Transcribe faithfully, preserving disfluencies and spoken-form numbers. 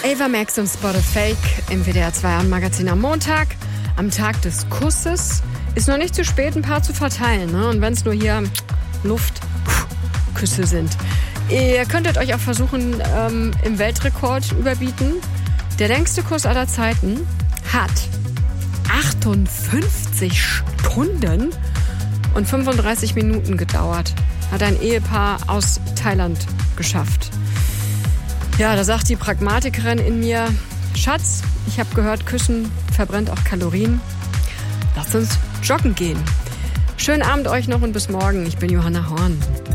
Ava Max und Spot of Fake im W D R zwei Abendmagazin am Montag, am Tag des Kusses. Ist noch nicht zu spät, ein paar zu verteilen, ne? Und wenn es nur hier Luftküsse sind. Ihr könntet euch auch versuchen, ähm, im Weltrekord überbieten. Der längste Kuss aller Zeiten hat achtundfünfzig Stunden und fünfunddreißig Minuten gedauert. Hat ein Ehepaar aus Thailand geschafft. Ja, da sagt die Pragmatikerin in mir, Schatz, ich habe gehört, Küssen verbrennt auch Kalorien. Lasst uns joggen gehen. Schönen Abend euch noch und bis morgen. Ich bin Johanna Horn.